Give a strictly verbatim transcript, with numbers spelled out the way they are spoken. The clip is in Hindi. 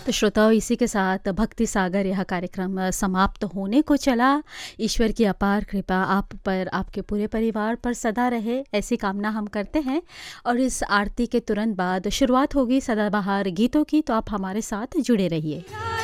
तो श्रोताओं, इसी के साथ भक्ति सागर यह कार्यक्रम अ, समाप्त होने को चला। ईश्वर की अपार कृपा आप पर, आपके पूरे परिवार पर सदा रहे, ऐसी कामना हम करते हैं। और इस आरती के तुरंत बाद शुरुआत होगी सदाबहार गीतों की, तो आप हमारे साथ जुड़े रहिए।